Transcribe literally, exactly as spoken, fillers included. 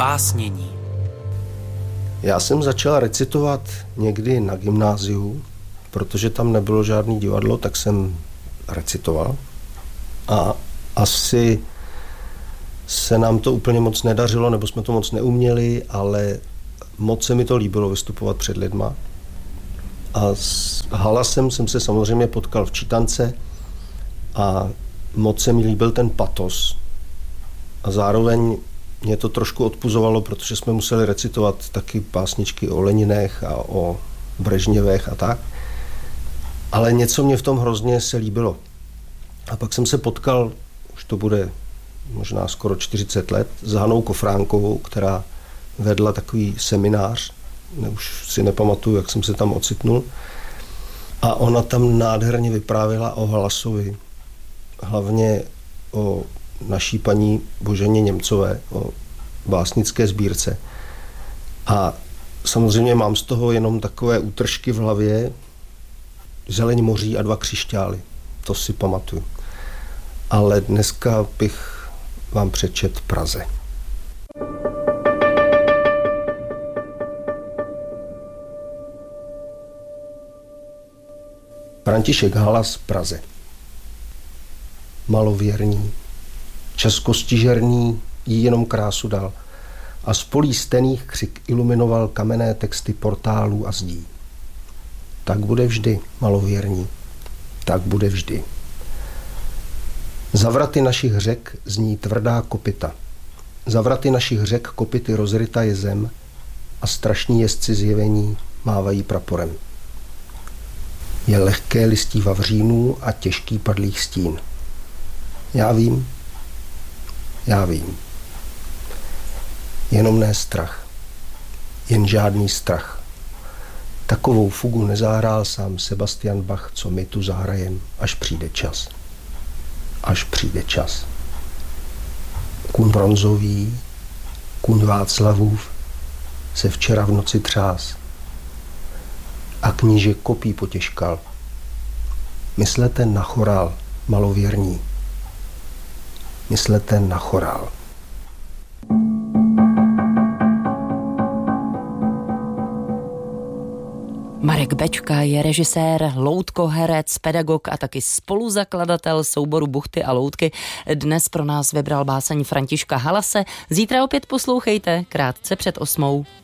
Zbásnění. Já jsem začal recitovat někdy na gymnáziu, protože tam nebylo žádný divadlo, tak jsem recitoval. A asi se nám to úplně moc nedařilo, nebo jsme to moc neuměli, ale moc se mi to líbilo vystupovat před lidma. A s halasem jsem se samozřejmě potkal v čítance a moc se mi líbil ten patos. A zároveň mě to trošku odpuzovalo, protože jsme museli recitovat taky básničky o Leninech a o Brežněvech a tak. Ale něco mě v tom hrozně se líbilo. A pak jsem se potkal, už to bude možná skoro čtyřicet let, s Hanou Kofránkovou, která vedla takový seminář, ne, už si nepamatuju, jak jsem se tam ocitnul. A ona tam nádherně vyprávěla o hlasovi, hlavně o naší paní Boženě Němcové, o básnické sbírce. A samozřejmě mám z toho jenom takové útržky v hlavě, Zeleň moří a dva křišťály, to si pamatuju. Ale dneska bych vám přečet Praze. František Halas, Praze. Malověrný, českostižerný jí jenom krásu dal a z polí stených křik iluminoval kamenné texty portálů a zdí. Tak bude vždy, malověrní, tak bude vždy. Za vraty našich řek zní tvrdá kopyta. Za vraty našich řek kopyty rozryta je zem a strašní jezdci zjevení mávají praporem. Je lehké listí vavřínů a těžký padlých stín. Já vím, já vím. Jenom ne strach. Jen žádný strach. Takovou fugu nezahrál sám Sebastian Bach, co my tu zahrajem, až přijde čas. Až přijde čas. Kůň bronzový, kůň Václavův se včera v noci třás a kníže kopí potěžkal. Myslete na chorál, malověrní. Myslete na chorál. Marek Bečka je režisér, loutkoherec, pedagog a taky spoluzakladatel souboru Buchty a loutky. Dnes pro nás vybral báseň Františka Halase. Zítra opět poslouchejte, krátce před osmou.